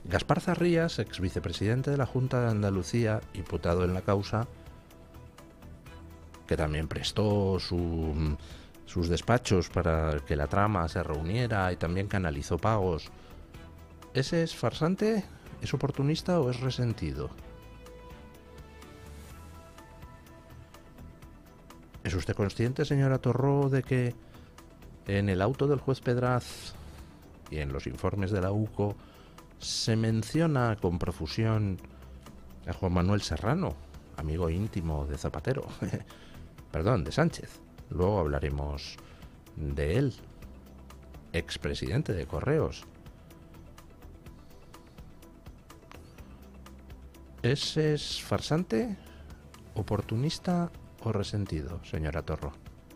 Gaspar Zarrías, ex vicepresidente de la Junta de Andalucía, imputado en la causa, que también prestó sus despachos para que la trama se reuniera y también canalizó pagos. ¿Ese es farsante? ¿Es oportunista o es resentido? ¿Es usted consciente, señora Torró, de que en el auto del juez Pedraz y en los informes de la UCO se menciona con profusión a Juan Manuel Serrano, amigo íntimo de Zapatero? Perdón, de Sánchez. Luego hablaremos de él, expresidente de Correos. ¿Ese es farsante, oportunista o resentido, señora Torró?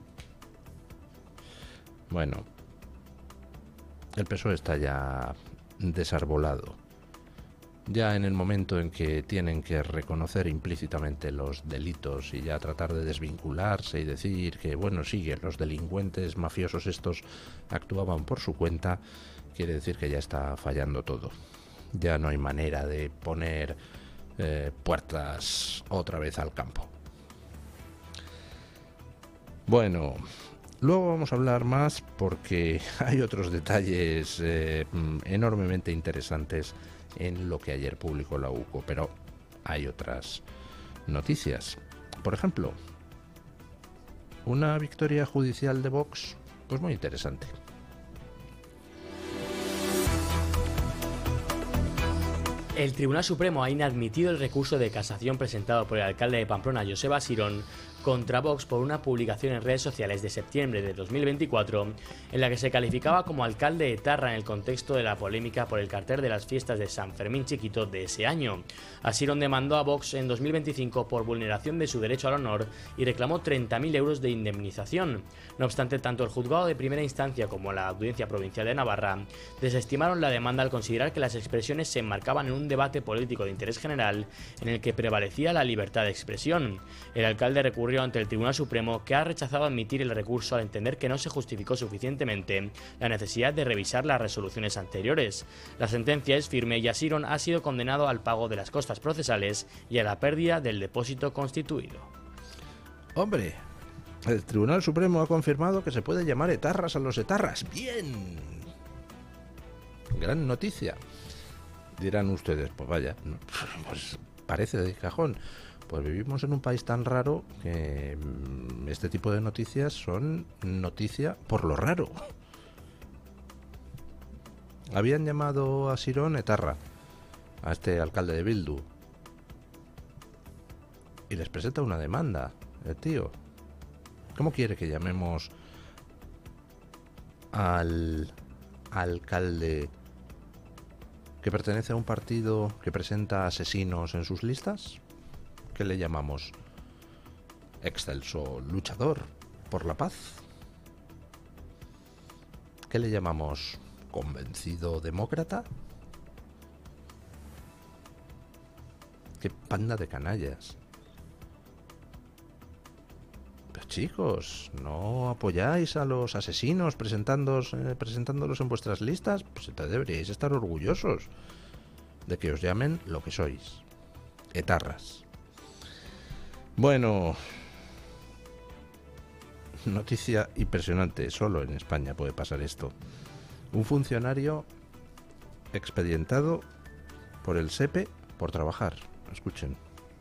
Bueno, el PSOE está ya desarbolado. Ya en el momento en que tienen que reconocer implícitamente los delitos y ya tratar de desvincularse y decir que, bueno, sí, que los delincuentes mafiosos estos actuaban por su cuenta, quiere decir que ya está fallando todo. Ya no hay manera de poner puertas otra vez al campo. Bueno, luego vamos a hablar más porque hay otros detalles enormemente interesantes en lo que ayer publicó la UCO, pero hay otras noticias. Por ejemplo, una victoria judicial de Vox, pues muy interesante. El Tribunal Supremo ha inadmitido el recurso de casación presentado por el alcalde de Pamplona, Joseba Asirón, contra Vox por una publicación en redes sociales de septiembre de 2024 en la que se calificaba como alcalde etarra en el contexto de la polémica por el cartel de las fiestas de San Fermín Chiquito de ese año. Asirón demandó a Vox en 2025 por vulneración de su derecho al honor y reclamó 30.000 euros de indemnización. No obstante, tanto el juzgado de primera instancia como la Audiencia Provincial de Navarra desestimaron la demanda al considerar que las expresiones se enmarcaban en un debate político de interés general en el que prevalecía la libertad de expresión. El alcalde recurrió ante el Tribunal Supremo, que ha rechazado admitir el recurso al entender que no se justificó suficientemente la necesidad de revisar las resoluciones anteriores. La sentencia es firme y Asirón ha sido condenado al pago de las costas procesales y a la pérdida del depósito constituido. ¡Hombre! El Tribunal Supremo ha confirmado que se puede llamar etarras a los etarras. ¡Bien! Gran noticia. Dirán ustedes, pues vaya, pues parece de cajón. Pues vivimos en un país tan raro que este tipo de noticias son noticia por lo raro. Habían llamado a Asirón etarra, a este alcalde de Bildu, y les presenta una demanda, el tío. ¿Cómo quiere que llamemos al alcalde que pertenece a un partido que presenta asesinos en sus listas? ¿Qué le llamamos? ¿Excelso luchador por la paz? ¿Qué le llamamos? ¿Convencido demócrata? ¡Qué panda de canallas! Pero chicos, ¿no apoyáis a los asesinos presentándolos en vuestras listas? Pues deberíais estar orgullosos de que os llamen lo que sois, etarras. Bueno, noticia impresionante, solo en España puede pasar esto. Un funcionario expedientado por el SEPE por trabajar. Escuchen.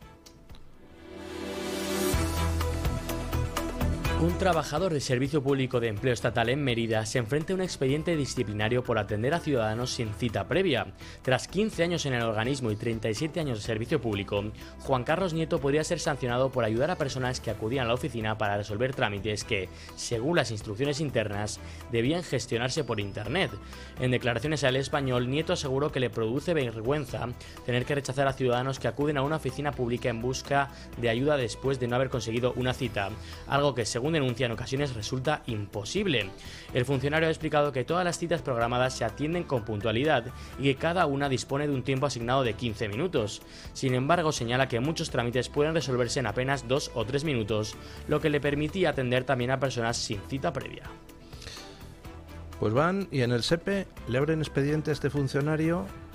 Un trabajador del Servicio Público de Empleo Estatal en Mérida se enfrenta a un expediente disciplinario por atender a ciudadanos sin cita previa. Tras 15 años en el organismo y 37 años de servicio público, Juan Carlos Nieto podría ser sancionado por ayudar a personas que acudían a la oficina para resolver trámites que, según las instrucciones internas, debían gestionarse por Internet. En declaraciones al Español, Nieto aseguró que le produce vergüenza tener que rechazar a ciudadanos que acuden a una oficina pública en busca de ayuda después de no haber conseguido una cita, algo que, según denuncia, en ocasiones resulta imposible. El funcionario ha explicado que todas las citas programadas se atienden con puntualidad y que cada una dispone de un tiempo asignado de 15 minutos. Sin embargo, señala que muchos trámites pueden resolverse en apenas 2 o 3 minutos, lo que le permitía atender también a personas sin cita previa. Pues van y en el SEPE le abren expediente a este funcionario